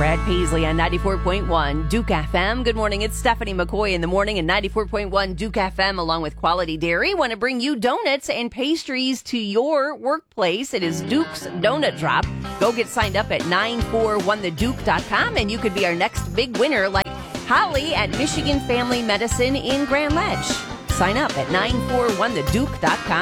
Brad Paisley on 94.1 Duke FM. Good morning. It's Stephanie McCoy in the morning at 94.1 Duke FM along with Quality Dairy. Want to bring you donuts and pastries to your workplace. It is Duke's Donut Drop. Go get signed up at 941theduke.com and you could be our next big winner like Holly at Michigan Family Medicine in Grand Ledge. Sign up at 941theduke.com.